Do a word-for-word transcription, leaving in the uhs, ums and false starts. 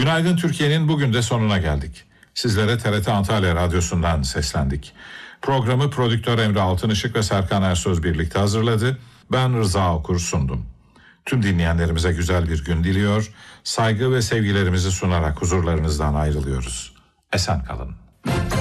Günaydın Türkiye'nin bugün de sonuna geldik. Sizlere T R T Antalya Radyosu'ndan seslendik. Programı prodüktör Emre Altınışık ve Serkan Ersöz birlikte hazırladı. Ben Rıza Okur sundum. Tüm dinleyenlerimize güzel bir gün diliyor, saygı ve sevgilerimizi sunarak huzurlarınızdan ayrılıyoruz. Esen kalın.